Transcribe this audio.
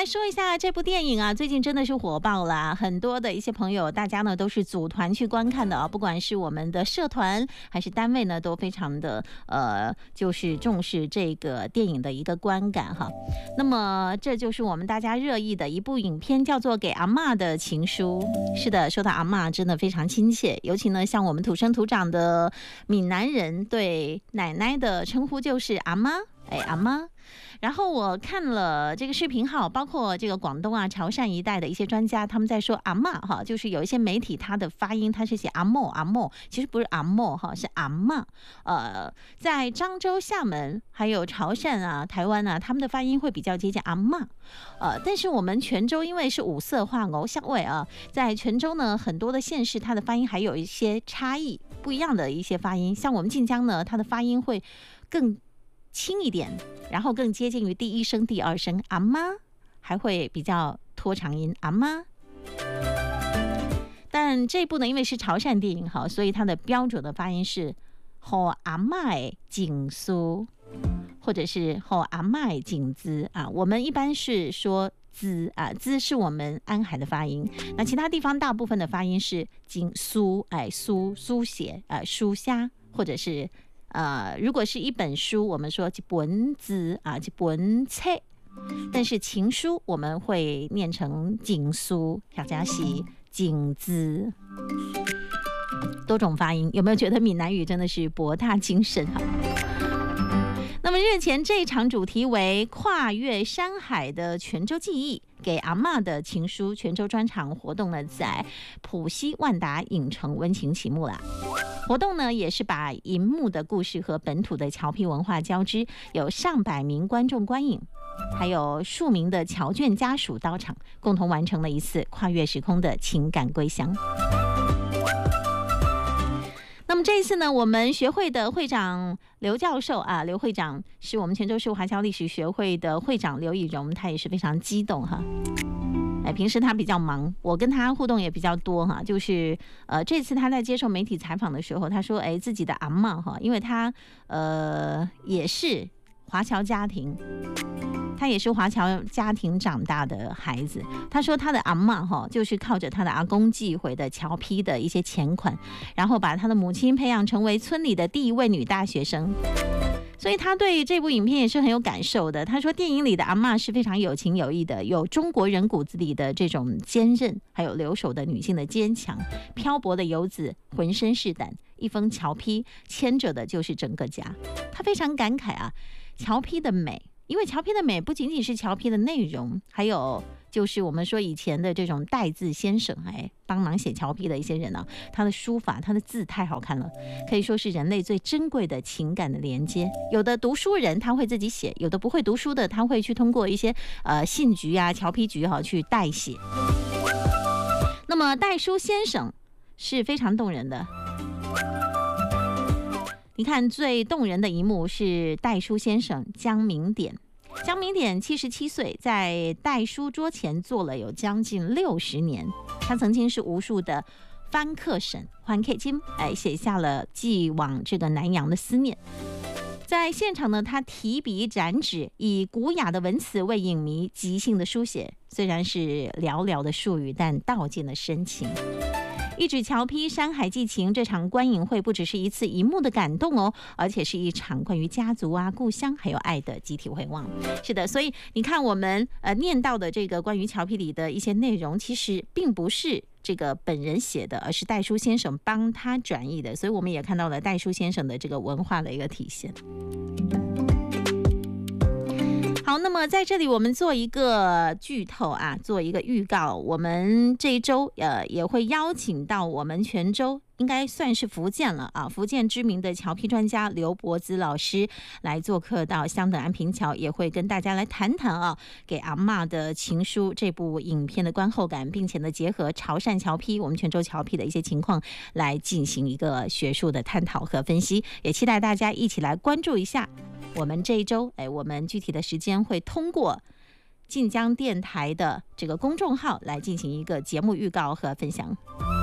来说一下这部电影啊，最近真的是火爆啦，很多的一些朋友，大家呢都是组团去观看的啊，不管是我们的社团还是单位呢，都非常的就是重视这个电影的一个观感哈。那么这就是我们大家热议的一部影片，叫做《给阿嬷的情书》。是的，说到阿嬷真的非常亲切，尤其呢像我们土生土长的闽南人，对奶奶的称呼就是阿妈，阿妈。然后我看了这个视频号，包括这个广东啊、潮汕一带的一些专家，他们在说阿嬷哈，就是有一些媒体它的发音它是写阿嬷阿嬷，其实不是阿嬷哈，是阿嬷。在漳州、厦门还有潮汕啊、台湾啊，他们的发音会比较接近阿嬷。但是我们泉州因为是五色化偶像味啊，在泉州呢很多的县市它的发音还有一些差异，不一样的一些发音。像我们晋江呢，它的发音会更轻一点，然后更接近于第一声、第二声阿妈，还会比较拖长音阿妈。但这部呢，因为是潮汕电影哈，所以它的标准的发音是吼阿嬷景书，或者是吼阿嬷景资啊。我们一般是说资啊，资是我们安海的发音，那其他地方大部分的发音是景书，书写书虾，或者是。如果是一本书，我们说一本字啊，一本册，但是情书我们会念成情书，或者是情字，多种发音，有没有觉得闽南语真的是博大精深哈？那么日前这一场主题为跨越山海的泉州记忆，给阿嬷的情书泉州专场活动呢，在埔西万达影城温情启幕啦。活动呢也是把银幕的故事和本土的侨批文化交织，有上百名观众观影，还有数名的侨眷家属到场，共同完成了一次跨越时空的情感归乡。那么这一次呢，我们学会的会长刘教授啊，刘会长是我们泉州市华侨历史学会的会长刘以荣，他也是非常激动哈。平时他比较忙，我跟他互动也比较多哈。就是这次他在接受媒体采访的时候，他说自己的阿嬷哈，因为他也是华侨家庭。他也是华侨家庭长大的孩子，他说他的阿嬷哈，就是靠着他的阿公寄回的侨批的一些钱款，然后把他的母亲培养成为村里的第一位女大学生。所以他对这部影片也是很有感受的。他说电影里的阿嬷是非常有情有义的，有中国人骨子里的这种坚韧，还有留守的女性的坚强，漂泊的游子浑身是胆，一封侨批牵着的就是整个家。他非常感慨啊，侨批的美，因为侨批的美不仅仅是侨批的内容，还有就是我们说以前的这种代字先生帮忙写侨批的一些人啊，他的书法他的字太好看了，可以说是人类最珍贵的情感的连接。有的读书人他会自己写，有的不会读书的他会去通过一些信局啊侨批局去代写。那么代书先生是非常动人的，你看最动人的一幕是代书先生江明典。江明典77岁，在代书桌前坐了有将近60年。他曾经是无数的番客省还 K 金，写下了寄往这个南洋的思念。在现场呢，他提笔展纸，以古雅的文词为影迷即兴的书写，虽然是寥寥的术语，但道尽了深情。一纸侨批山海寄情，这场观影会不只是一次一幕的感动哦，而且是一场关于家族啊、故乡还有爱的集体回望。是的，所以你看我们念到的这个关于侨批里的一些内容，其实并不是这个本人写的，而是代书先生帮他转译的，所以我们也看到了代书先生的这个文化的一个体现。好，那么在这里我们做一个剧透啊，做一个预告，我们这一周也会邀请到我们泉州，应该算是福建了啊，福建知名的侨批专家刘伯姿老师来做客到香等安平桥，也会跟大家来谈谈啊给阿嬷的情书这部影片的观后感，并且呢结合潮汕侨批我们泉州侨批的一些情况来进行一个学术的探讨和分析，也期待大家一起来关注一下我们这一周我们具体的时间会通过晋江电台的这个公众号来进行一个节目预告和分享。